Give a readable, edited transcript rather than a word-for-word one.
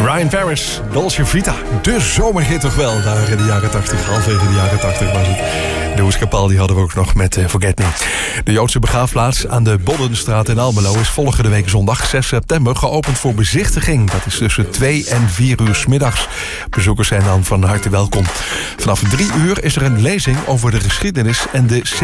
Brian Paris, Dolce Vita. De zomerhit toch wel, daar in de jaren 80. Halverwege de jaren 80 was het. De Oeskapal die hadden we ook nog met Forget Me. De Joodse begraafplaats aan de Boddenstraat in Almelo is volgende week zondag 6 september geopend voor bezichtiging. Dat is tussen 2 en 4 uur 's middags. Bezoekers zijn dan van harte welkom. Vanaf 3 uur is er een lezing over de geschiedenis en de